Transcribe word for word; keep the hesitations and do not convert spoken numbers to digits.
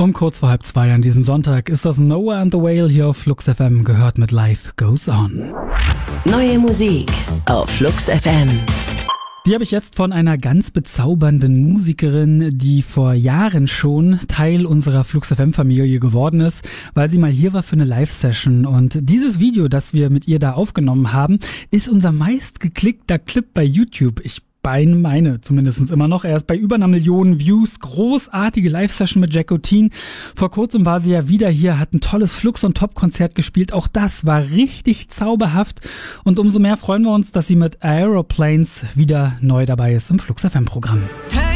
Um kurz vor halb zwei an diesem Sonntag ist das Noah and the Whale hier auf Flux F M, gehört mit Life Goes On. Neue Musik auf Flux F M. Die habe ich jetzt von einer ganz bezaubernden Musikerin, die vor Jahren schon Teil unserer Flux F M-Familie geworden ist, weil sie mal hier war für eine Live-Session. Und dieses Video, das wir mit ihr da aufgenommen haben, ist unser meistgeklickter Clip bei YouTube. Ich meine zumindest immer noch. Er ist bei über einer Million Views. Großartige Live-Session mit Jacqueline. Vor kurzem war sie ja wieder hier, hat ein tolles Flux- und Top-Konzert gespielt. Auch das war richtig zauberhaft. Und umso mehr freuen wir uns, dass sie mit Aeroplanes wieder neu dabei ist im Flux F M-Programm. Hey!